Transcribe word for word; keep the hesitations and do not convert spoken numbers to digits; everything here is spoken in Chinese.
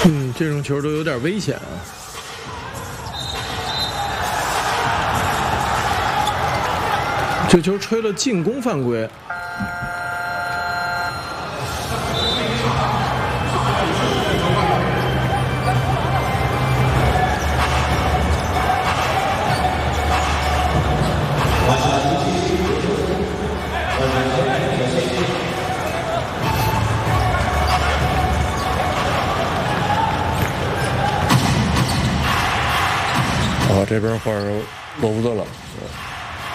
嗯，这种球都有点危险啊。这球吹了进攻犯规。 啊，这边换上罗伯特了。